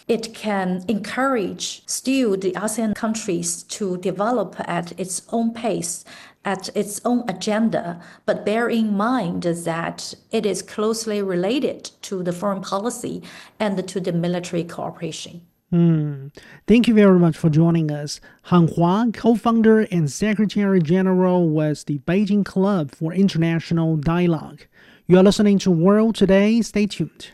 it can encourage still the ASEAN countries to develop at its own pace, at its own agenda, but bear in mind that it is closely related to the foreign policy and to the military cooperation. Thank you very much for joining us. Han Hua, co-founder and Secretary General with the Beijing Club for International Dialogue. You are listening to World Today. Stay tuned.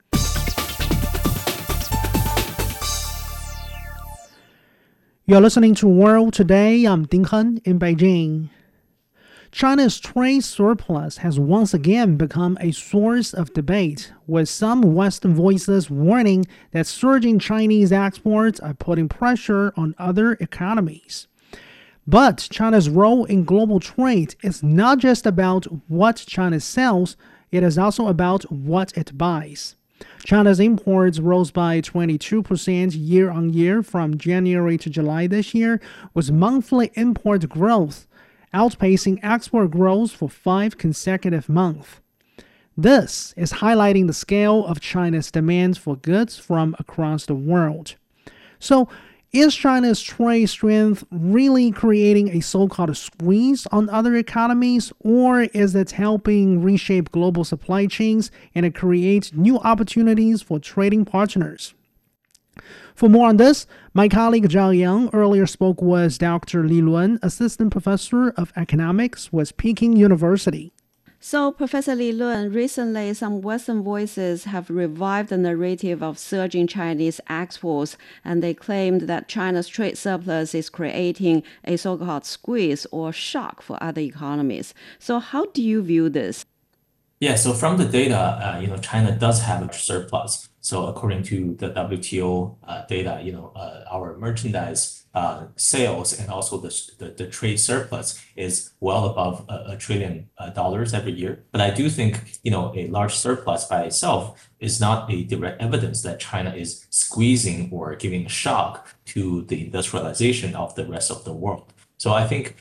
You are listening to World Today. I'm Ding Hen in Beijing. China's trade surplus has once again become a source of debate, with some Western voices warning that surging Chinese exports are putting pressure on other economies. But China's role in global trade is not just about what China sells, it is also about what it buys. China's imports rose by 22% year-on-year from January to July this year, with monthly import growth outpacing export growth for 5 consecutive months. This is highlighting the scale of China's demand for goods from across the world. So, is China's trade strength really creating a so-called squeeze on other economies, or is it helping reshape global supply chains and create new opportunities for trading partners? For more on this, my colleague Zhao Yang earlier spoke with Dr. Li Luan, Assistant Professor of Economics with Peking University. So, Professor Li Luan, recently some Western voices have revived the narrative of surging Chinese exports, and they claimed that China's trade surplus is creating a so-called squeeze or shock for other economies. So, how do you view this? Yeah, so from the data, China does have a surplus. So according to the WTO data, our merchandise sales and also the trade surplus is well above $1 trillion every year. But I do think, a large surplus by itself is not a direct evidence that China is squeezing or giving a shock to the industrialization of the rest of the world. So I think,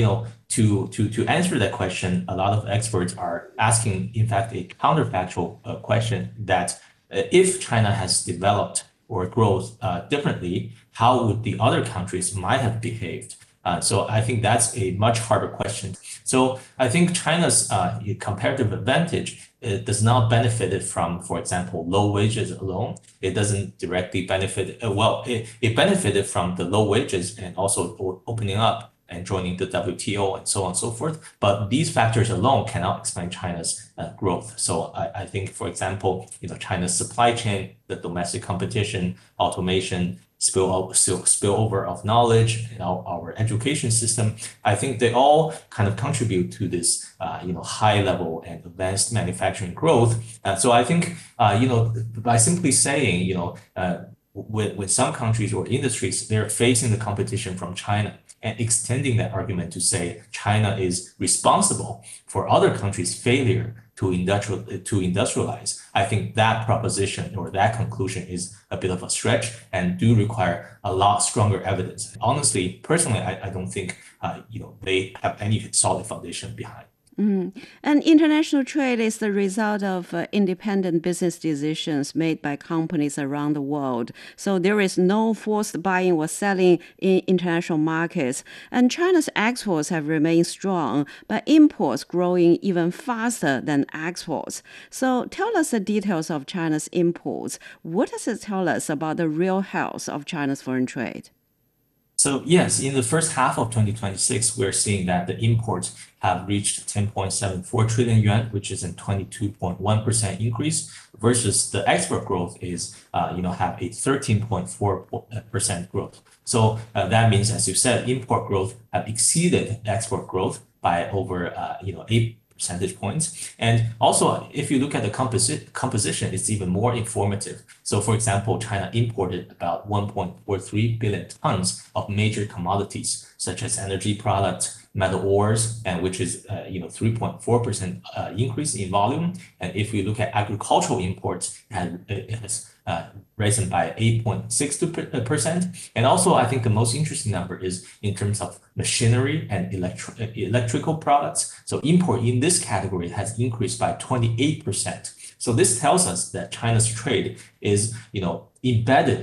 to answer that question, a lot of experts are asking, in fact, a counterfactual question that if China has developed or grows differently, how would the other countries might have behaved? So I think that's a much harder question. So I think China's comparative advantage does not benefit from, for example, low wages alone. It doesn't directly benefit, it benefited from the low wages and also opening up and joining the WTO and so on and so forth. But these factors alone cannot explain China's growth. So I think, for example, China's supply chain, the domestic competition, automation, spillover of knowledge, our education system, I think they all kind of contribute to this, high level and advanced manufacturing growth. So I think, by simply saying, with some countries or industries, they're facing the competition from China, and extending that argument to say China is responsible for other countries' failure to industrialize, I think that proposition or that conclusion is a bit of a stretch and do require a lot stronger evidence. Honestly, personally, I don't think they have any solid foundation behind. Mm-hmm. And international trade is the result of independent business decisions made by companies around the world. So there is no forced buying or selling in international markets. And China's exports have remained strong, but imports growing even faster than exports. So tell us the details of China's imports. What does it tell us about the real health of China's foreign trade? So yes, in the first half of 2026, we're seeing that the imports have reached 10.74 trillion yuan, which is a 22.1% increase, versus the export growth is, have a 13.4% growth. So that means, as you said, import growth have exceeded export growth by over, 8 percentage points. And also, if you look at the composition, it's even more informative. So for example, China imported about 1.43 billion tons of major commodities, such as energy products, metal ores, and which is 3.4% increase in volume. And if we look at agricultural imports, it has risen by 8.6%. And also, I think the most interesting number is in terms of machinery and electrical products. So import in this category has increased by 28%. So this tells us that China's trade is, embedded